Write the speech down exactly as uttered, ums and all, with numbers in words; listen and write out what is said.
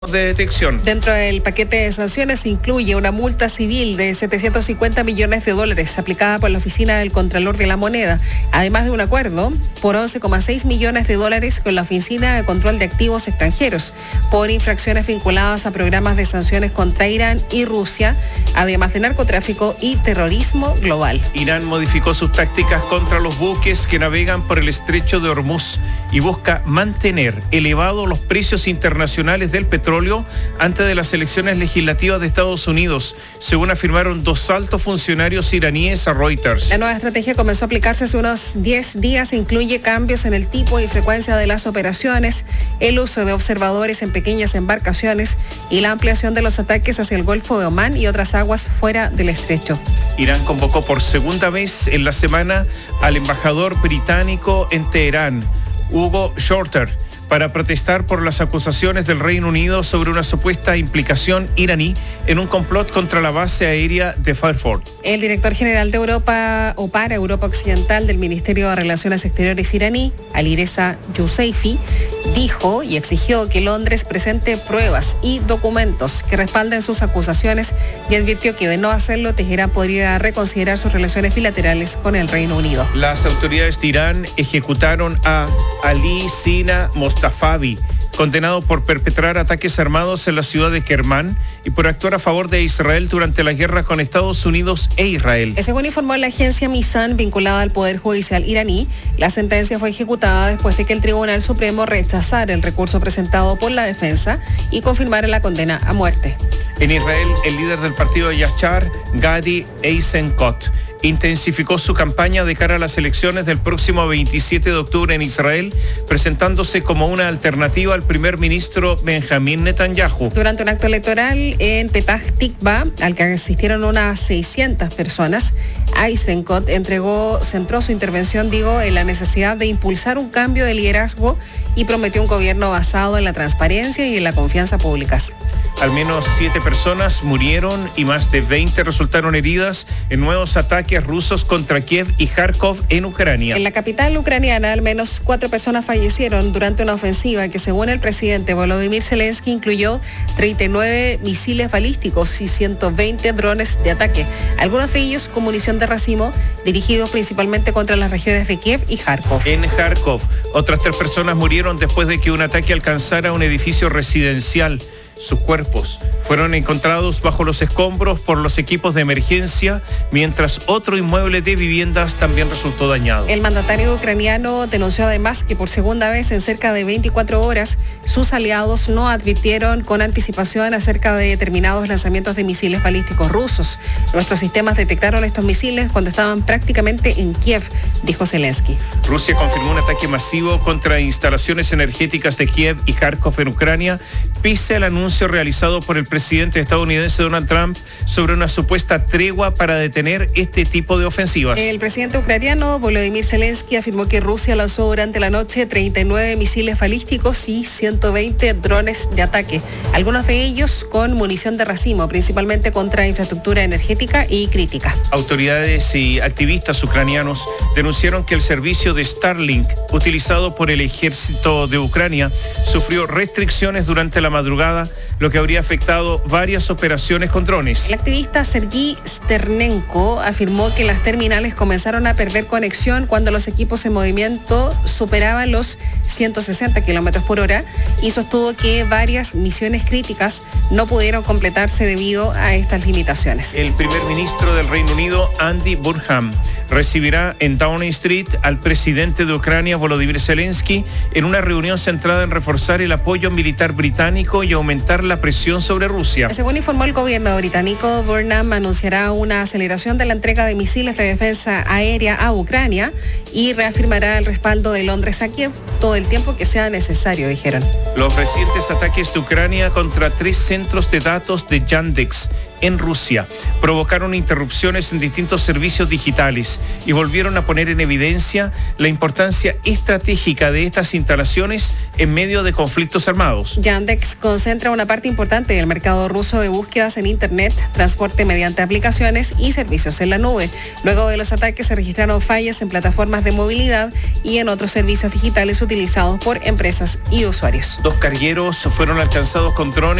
de detección. Dentro del paquete de sanciones incluye una multa civil de setecientos cincuenta millones de dólares aplicada por la Oficina del Contralor de la Moneda, además de un acuerdo por once coma seis millones de dólares con la Oficina de Control de Activos Extranjeros por infracciones vinculadas a programas de sanciones contra Irán y Rusia, además de narcotráfico y terrorismo global. Irán modificó sus tácticas contra los buques que navegan por el estrecho de Hormuz y busca mantener elevados los precios internacionales del petróleo antes de las elecciones legislativas de Estados Unidos, según afirmaron dos altos funcionarios iraníes a Reuters. La nueva estrategia comenzó a aplicarse hace unos diez días e incluye cambios en el tipo y frecuencia de las operaciones, el uso de observadores en pequeñas embarcaciones y la ampliación de los ataques hacia el Golfo de Omán y otras aguas fuera del estrecho. Irán convocó por segunda vez en la semana al embajador británico en Teherán, Hugo Shorter, para protestar por las acusaciones del Reino Unido sobre una supuesta implicación iraní en un complot contra la base aérea de Fairford. El director general de Europa o para Europa Occidental del Ministerio de Relaciones Exteriores iraní, Alireza Youseifi, dijo y exigió que Londres presente pruebas y documentos que respalden sus acusaciones y advirtió que de no hacerlo, Teherán podría reconsiderar sus relaciones bilaterales con el Reino Unido. Las autoridades de Irán ejecutaron a Ali Sina Mostafavi, condenado por perpetrar ataques armados en la ciudad de Kermán y por actuar a favor de Israel durante la guerra con Estados Unidos e Israel. Según informó la agencia Misan, vinculada al Poder Judicial iraní, la sentencia fue ejecutada después de que el Tribunal Supremo rechazara el recurso presentado por la defensa y confirmara la condena a muerte. En Israel, el líder del partido Yachar, Gadi Eisenkot, intensificó su campaña de cara a las elecciones del próximo veintisiete de octubre en Israel, presentándose como una alternativa al primer ministro Benjamín Netanyahu. Durante un acto electoral en Petah Tikva, al que asistieron unas seiscientas personas, Eisenkot entregó, centró su intervención, digo, en la necesidad de impulsar un cambio de liderazgo y prometió un gobierno basado en la transparencia y en la confianza públicas. Al menos siete personas murieron y más de veinte resultaron heridas en nuevos ataques rusos contra Kiev y Kharkov en Ucrania. En la capital ucraniana, al menos cuatro personas fallecieron durante una ofensiva que, según el presidente Volodymyr Zelensky, incluyó treinta y nueve misiles balísticos y ciento veinte drones de ataque, algunos de ellos con munición de racimo, dirigidos principalmente contra las regiones de Kiev y Kharkov. En Kharkov, otras tres personas murieron después de que un ataque alcanzara un edificio residencial. Sus cuerpos fueron encontrados bajo los escombros por los equipos de emergencia, mientras otro inmueble de viviendas también resultó dañado. El mandatario ucraniano denunció además que por segunda vez en cerca de veinticuatro horas, sus aliados no advirtieron con anticipación acerca de determinados lanzamientos de misiles balísticos rusos. Nuestros sistemas detectaron estos misiles cuando estaban prácticamente en Kiev, dijo Zelensky. Rusia confirmó un ataque masivo contra instalaciones energéticas de Kiev y Kharkov en Ucrania, pese al anuncio realizado por el presidente estadounidense Donald Trump sobre una supuesta tregua para detener este tipo de ofensivas. El presidente ucraniano Volodymyr Zelensky afirmó que Rusia lanzó durante la noche treinta y nueve misiles balísticos y ciento veinte drones de ataque, algunos de ellos con munición de racimo, principalmente contra infraestructura energética y crítica. Autoridades y activistas ucranianos denunciaron que el servicio de Starlink, utilizado por el ejército de Ucrania, sufrió restricciones durante la madrugada, lo que habría afectado varias operaciones con drones. El activista Sergei Sternenko afirmó que las terminales comenzaron a perder conexión cuando los equipos en movimiento superaban los ciento sesenta kilómetros por hora y sostuvo que varias misiones críticas no pudieron completarse debido a estas limitaciones. El primer ministro del Reino Unido, Andy Burnham, recibirá en Downing Street al presidente de Ucrania, Volodymyr Zelensky, en una reunión centrada en reforzar el apoyo militar británico y aumentar la presión sobre Rusia. Según informó el gobierno británico, Burnham anunciará una aceleración de la entrega de misiles de defensa aérea a Ucrania y reafirmará el respaldo de Londres a Kiev todo el tiempo que sea necesario, dijeron. Los recientes ataques de Ucrania contra tres centros de datos de Yandex en Rusia provocaron interrupciones en distintos servicios digitales y volvieron a poner en evidencia la importancia estratégica de estas instalaciones en medio de conflictos armados. Yandex concentra una una parte importante del mercado ruso de búsquedas en Internet, transporte mediante aplicaciones y servicios en la nube. Luego de los ataques se registraron fallas en plataformas de movilidad y en otros servicios digitales utilizados por empresas y usuarios. Dos cargueros fueron alcanzados con drones